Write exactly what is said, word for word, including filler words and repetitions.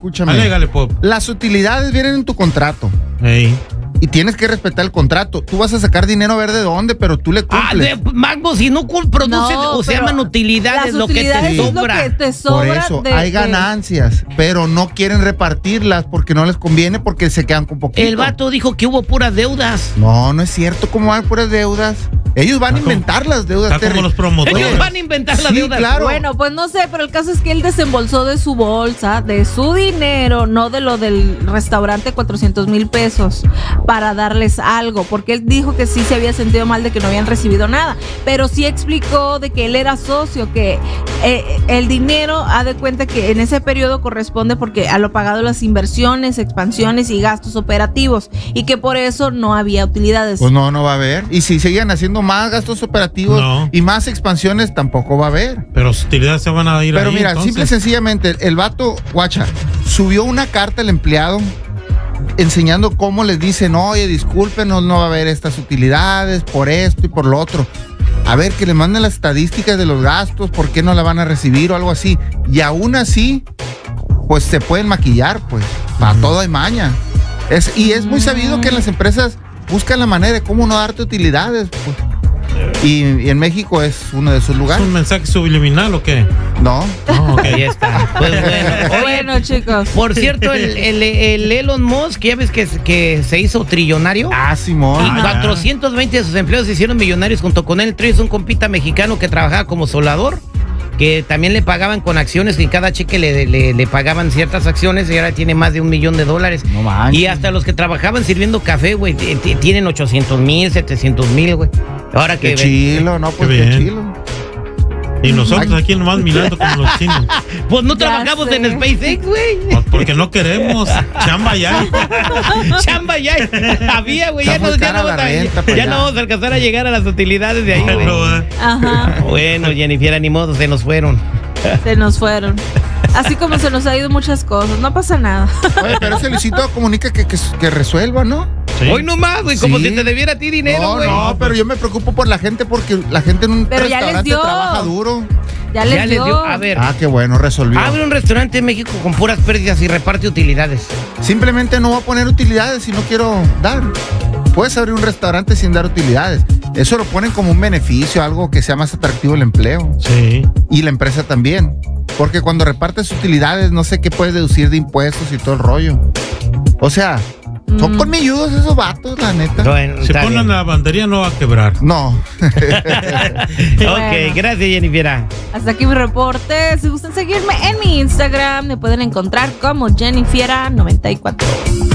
Escúchame. Alégale, Pop. Las utilidades vienen en tu contrato. Ey. Y tienes que respetar el contrato. Tú vas a sacar dinero verde de dónde, pero tú le cumples. Ah, de, Magbo, si no produce, No, o se llaman utilidades, lo que utilidades te es sobra. lo que te Por sobra eso, de, hay de- ganancias, pero no quieren repartirlas porque no les conviene, porque se quedan con poquito. El vato dijo que hubo puras deudas. No, no es cierto. ¿Cómo hay puras deudas? Ellos van a Está como- inventar las deudas. Está como Terry. los promotores. Ellos van a inventar las Sí, deudas. claro. Bueno, pues no sé, pero el caso es que él desembolsó de su bolsa, de su dinero, no de lo del restaurante, cuatrocientos mil pesos, para darles algo, porque él dijo que sí se había sentido mal de que no habían recibido nada, pero sí explicó de que él era socio, que eh, el dinero, ha de cuenta que en ese periodo corresponde porque a lo pagado las inversiones, expansiones y gastos operativos, y que por eso no había utilidades. Pues no, no va a haber. Y si siguen haciendo más gastos operativos No. y más expansiones, tampoco va a haber. Pero sus utilidades se van a ir Pero ahí, mira, entonces. simple y sencillamente, el vato, guacha, subió una carta al empleado enseñando cómo les dicen, oye, discúlpenos, no va a haber estas utilidades por esto y por lo otro. A ver, que le manden las estadísticas de los gastos, por qué no la van a recibir o algo así. Y aún así, pues se pueden maquillar, pues, para todo hay maña. Es, y es muy sabido que las empresas buscan la manera de cómo no darte utilidades, pues. Y, y en México es uno de esos ¿Es lugares. un mensaje subliminal o qué? No. No, ok. Ahí está. Pues bueno. Oye, Bueno, chicos. por cierto, el, el, el Elon Musk, ya ves que, que se hizo trillonario. Ah, Simón. Y Ah, cuatrocientos veinte de sus empleados se hicieron millonarios junto con él. Traes un compita mexicano que trabajaba como soldador, que también le pagaban con acciones, y cada cheque le, le, le pagaban ciertas acciones, y ahora tiene más de un millón de dólares. No manches. Y hasta los que trabajaban sirviendo café, güey, t- t- tienen ochocientos mil, setecientos mil, güey. Ahora que... Qué chilo, no, pues Qué qué, bien. chilo. Y nosotros aquí nomás mirando como los chinos. Pues no Ya trabajamos sé. en SpaceX, güey. Pues porque no queremos. Chamba ya. Chamba ya había, güey. Ya, Está no, muy ya, cara no la vamos a, renta, pues ya ya. no vamos a alcanzar a llegar a las utilidades de ahí, güey. Pero, eh, Ajá, Bueno, Jennifer, ni modo, se nos fueron. se nos fueron. Así como se nos ha ido muchas cosas, no pasa nada. Oye, pero ese Luisito comunica que, que, que resuelva, ¿no? sí. Hoy nomás, güey, como Sí. si te debiera a ti dinero, No, güey. no, pero yo me preocupo por la gente porque la gente en un Pero ya les restaurante dio. trabaja duro. Ya les Ya dio. les dio. A ver, Ah, qué bueno, resolvió. abre un restaurante en México con puras pérdidas y reparte utilidades. Simplemente no voy a poner utilidades si no quiero dar. Puedes abrir un restaurante sin dar utilidades. Eso lo ponen como un beneficio, algo que sea más atractivo el empleo. Sí. Y la empresa también. Porque cuando repartes utilidades, no sé qué puedes deducir de impuestos y todo el rollo. O sea, son Mm. colmilludos esos vatos, la neta. Bueno, Si está ponen bien. la lavandería no va a quebrar. No. Ok, gracias, Jennifer. Hasta aquí mi reporte. Si gustan seguirme en mi Instagram, me pueden encontrar como Jennifiera noventa y cuatro.